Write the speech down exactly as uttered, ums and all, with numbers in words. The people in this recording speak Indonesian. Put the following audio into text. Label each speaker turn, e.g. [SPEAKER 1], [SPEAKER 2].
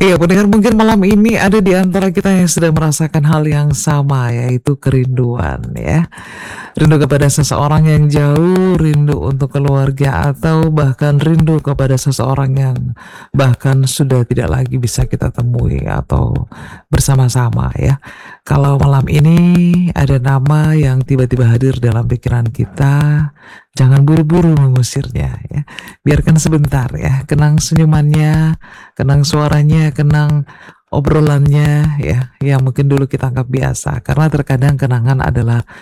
[SPEAKER 1] Iya, pendengar mungkin malam ini ada di antara kita yang sedang merasakan hal yang sama, yaitu kerinduan ya. Rindu kepada seseorang yang jauh, rindu untuk keluarga, atau bahkan rindu kepada seseorang yang bahkan sudah tidak lagi bisa kita temui atau bersama-sama ya. Kalau malam ini ada nama yang tiba-tiba hadir dalam pikiran kita, jangan buru-buru mengusirnya ya. Biarkan sebentar ya, kenang senyumannya, kenang suaranya, kenang obrolannya ya, yang mungkin dulu kita anggap biasa. Karena terkadang kenangan adalah